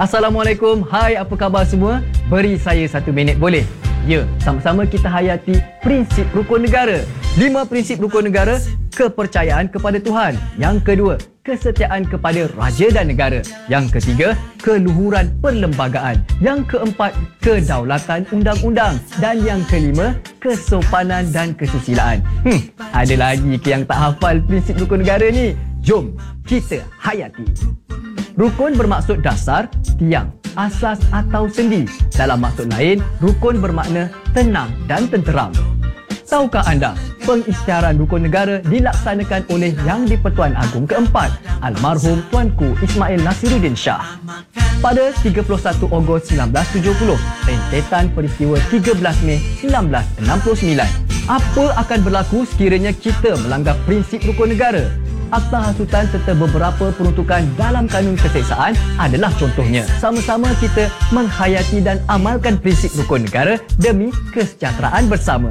Assalamualaikum, hai apa khabar semua? Beri saya 1 minit boleh? Ya, sama-sama kita hayati prinsip rukun negara. 5 prinsip rukun negara: kepercayaan kepada Tuhan. Yang kedua, kesetiaan kepada raja dan negara. Yang ketiga, keluhuran perlembagaan. Yang keempat, kedaulatan undang-undang. Dan yang kelima, kesopanan dan kesusilaan. Ada lagi ke yang tak hafal prinsip rukun negara ni? Jom kita hayati. Rukun bermaksud dasar, tiang, asas atau sendi. Dalam maksud lain, rukun bermakna tenang dan tenteram. Tahukah anda, pengisytiharan rukun negara dilaksanakan oleh Yang di-Pertuan Agong keempat, almarhum Tuanku Ismail Nasiruddin Shah. Pada 31 Ogos 1970, rentetan peristiwa 13 Mei 1969. Apa akan berlaku sekiranya kita melanggar prinsip rukun negara? Akta hasutan serta beberapa peruntukan dalam kanun keseksaan adalah contohnya. Sama-sama kita menghayati dan amalkan prinsip rukun negara demi kesejahteraan bersama.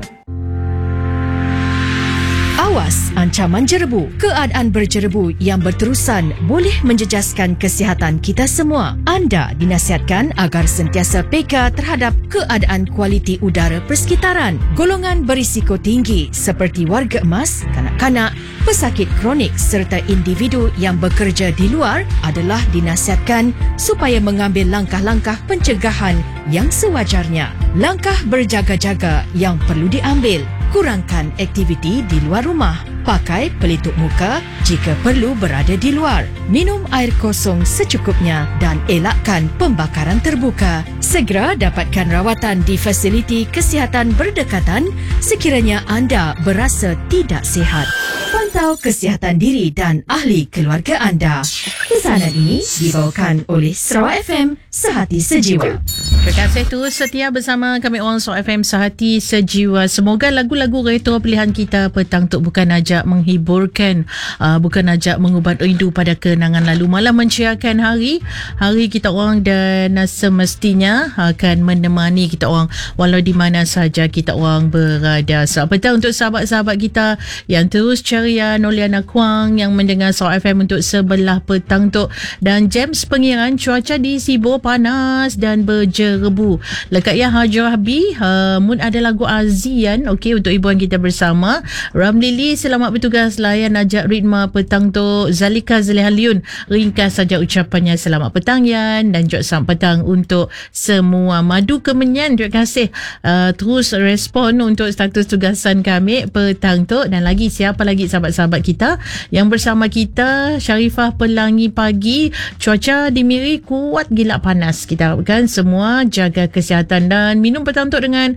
Awas ancaman jerebu. Keadaan berjerebu yang berterusan boleh menjejaskan kesihatan kita semua. Anda dinasihatkan agar sentiasa peka terhadap keadaan kualiti udara persekitaran. Golongan berisiko tinggi seperti warga emas, kanak-kanak, pesakit kronik serta individu yang bekerja di luar adalah dinasihatkan supaya mengambil langkah-langkah pencegahan yang sewajarnya. Langkah berjaga-jaga yang perlu diambil: kurangkan aktiviti di luar rumah. Pakai pelitup muka jika perlu berada di luar. Minum air kosong secukupnya dan elakkan pembakaran terbuka. Segera dapatkan rawatan di fasiliti kesihatan berdekatan sekiranya anda berasa tidak sihat. Pantau kesihatan diri dan ahli keluarga anda. Pesanan ini dibawakan oleh Sarawak FM Sehati Sejiwa. Terima kasih terus setia bersama kami on Sarawak FM Sehati Sejiwa. Semoga lagu-lagu retro pilihan kita petang tu bukan ajak menghiburkan, bukan ajak mengubat rindu pada kenangan lalu, malah menciakan hari kita orang dan semestinya akan menemani kita orang walau di mana saja kita orang berada. Selamat petang untuk sahabat-sahabat kita yang terus ceria, Noliana Kuang yang mendengar Sarawak FM untuk sebelah petang tu. Dan James Pengiran, cuaca di Sibor panas dan berjerebu. Lekat ya Hajrah B, Mun ada lagu Azian, okey, untuk hiburan kita bersama. Ramlili, selamat bertugas layan ajak ritma petang tu. Zalika Zalihaliun, ringkas saja ucapannya, selamat petang Yan, dan juga selamat petang untuk semua. Madu Kemenyan, terima kasih terus respon untuk status tugasan kami petang tu. Dan lagi siapa lagi sahabat-sahabat kita yang bersama kita? Syarifah Pelangi pagi, cuaca di Miri kuat gila panas. Kita harapkan semua jaga kesihatan dan minum petang tu dengan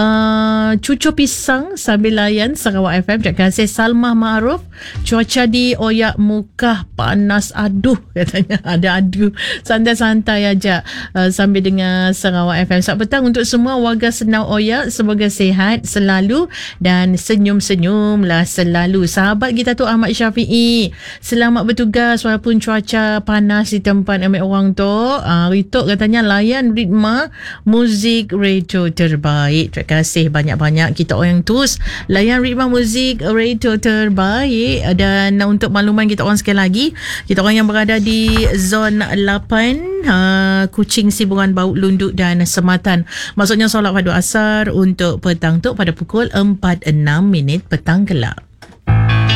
cucur pisang sambil layan Sarawak FM. Terima kasih Salma Ma'ruf, cuaca di Oyak Mukah panas aduh katanya, ada aduh, santai-santai aja sambil dengar Sarawak FM. Selamat petang untuk semua warga Senau Oyak, semoga sihat selalu dan senyum-senyum lah selalu. Sahabat kita tu Ahmad Syafi'i, selamat bertugas walaupun cuaca panas di tempat ambil orang tu. Ritok katanya layan ritma muzik radio terbaik. Terima kasih banyak-banyak kita orang yang terus layan ritma muzik radio terbaik. Dan untuk makluman kita orang sekali lagi, kita orang yang berada di zon 8, Kuching, Siburan, Baut, Lunduk dan Sematan, maksudnya solat padu asar untuk petang tu pada pukul 4.06 petang gelap.